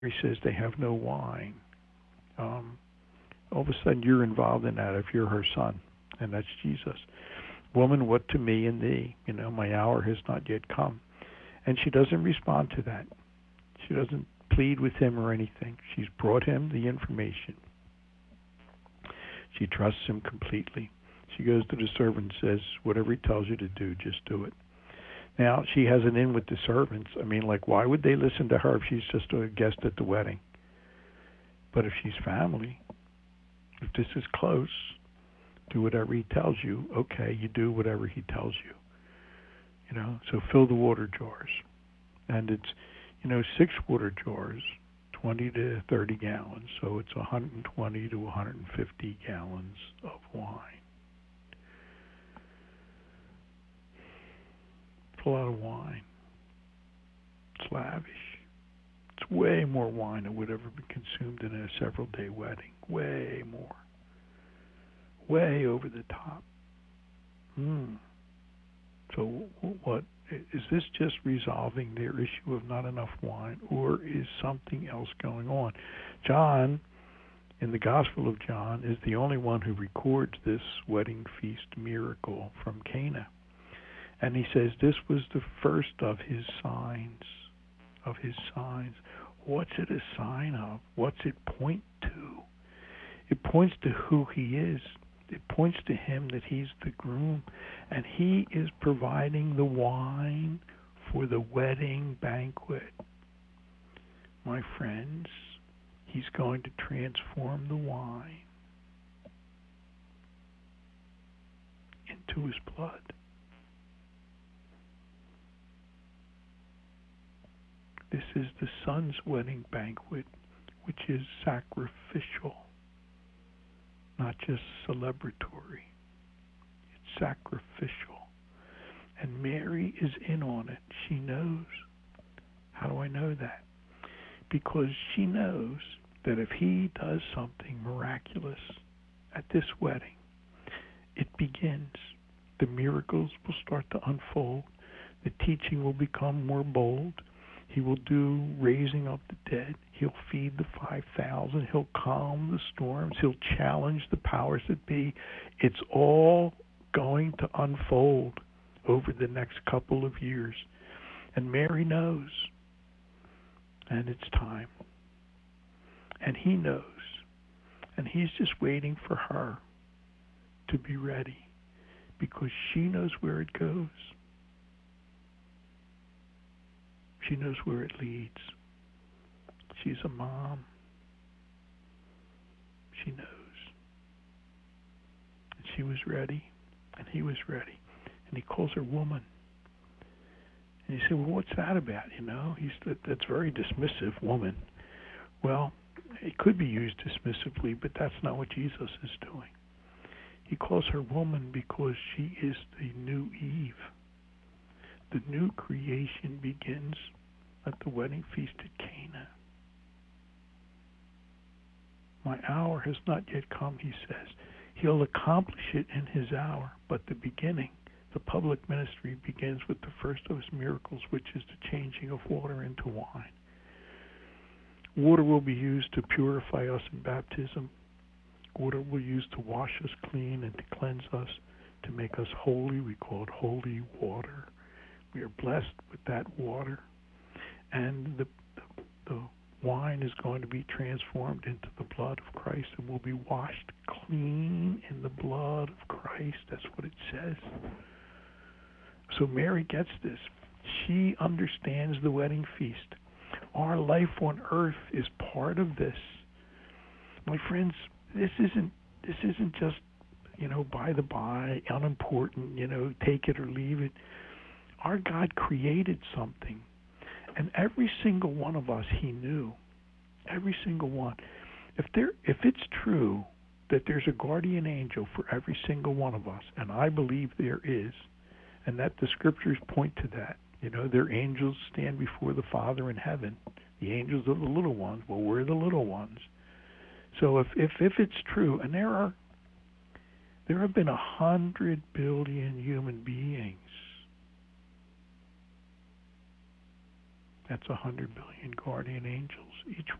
Mary says they have no wine. All of a sudden you're involved in that if you're her son, and that's Jesus. Woman, what to me and thee? My hour has not yet come. And she doesn't respond to that. She doesn't plead with him or anything. She's brought him the information. She trusts him completely. She goes to the servant and says, whatever he tells you to do, just do it. Now, she has an in with the servants. Why would they listen to her if she's just a guest at the wedding? But if she's family, if this is close, do whatever he tells you. Okay, you do whatever he tells you. So fill the water jars. And it's, 6 water jars, 20 to 30 gallons. So it's 120 to 150 gallons of wine. It's a lot of wine. It's lavish. It's way more wine than would ever be consumed in a several-day wedding. Way more. Way over the top. So what? Is this just resolving their issue of not enough wine, or is something else going on? John, in the Gospel of John, is the only one who records this wedding feast miracle from Cana. And he says this was the first of his signs. What's it a sign of? What's it point to? It points to who he is. It points to him that he's the groom, and he is providing the wine for the wedding banquet. My friends, he's going to transform the wine into his blood. This is the Son's wedding banquet, which is sacrificial, not just celebratory. It's sacrificial. And Mary is in on it. She knows. How do I know that? Because she knows that if he does something miraculous at this wedding, it begins. The miracles will start to unfold. The teaching will become more bold. He will do raising up the dead. He'll feed the 5,000. He'll calm the storms. He'll challenge the powers that be. It's all going to unfold over the next couple of years. And Mary knows. And it's time. And he knows. And he's just waiting for her to be ready, because she knows where it goes. She knows where it leads. She's a mom. She knows. And she was ready, and he was ready. And he calls her woman. And you say, well, what's that about? That's very dismissive, woman. Well, it could be used dismissively, but that's not what Jesus is doing. He calls her woman because she is the new Eve. The new creation begins at the wedding feast at Cana. My hour has not yet come, he says. He'll accomplish it in his hour, but the beginning, the public ministry, begins with the first of his miracles, which is the changing of water into wine. Water will be used to purify us in baptism. Water will be used to wash us clean and to cleanse us, to make us holy. We call it holy water. We are blessed with that water. And the wine is going to be transformed into the blood of Christ and will be washed clean in the blood of Christ. That's what it says. So Mary gets this. She understands the wedding feast. Our life on earth is part of this. My friends, this isn't just, by the by, unimportant, take it or leave it. Our God created something. And every single one of us he knew. Every single one. If it's true that there's a guardian angel for every single one of us, and I believe there is, and that the scriptures point to that. Their angels stand before the Father in heaven. The angels are the little ones. Well, we're the little ones. So if it's true, and there have been 100 billion human beings. That's 100 billion guardian angels, each